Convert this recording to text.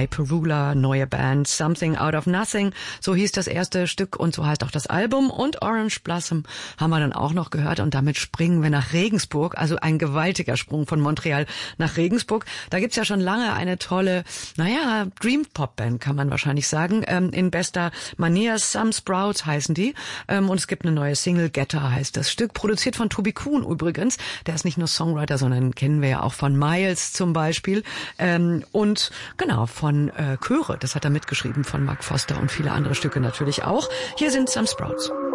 Ray Perula, neue Band, Something Out of Nothing, so hieß das erste Stück und so heißt auch das Album. Und Orange Blossom haben wir dann auch noch gehört und damit springen wir nach Regensburg, also ein gewaltiger Sprung von Montreal nach Regensburg. Da gibt's ja schon lange eine tolle, Dream-Pop-Band, kann man wahrscheinlich sagen, in bester Manier. Some Sprouts heißen die und es gibt eine neue Single, Getter heißt das Stück, produziert von Tobi Kuhn übrigens. Der ist nicht nur Songwriter, sondern kennen wir ja auch von Miles zum Beispiel und genau, von Chöre, das hat er mitgeschrieben, von Mark Foster und viele andere Stücke natürlich auch. Hier sind Some Sprouts.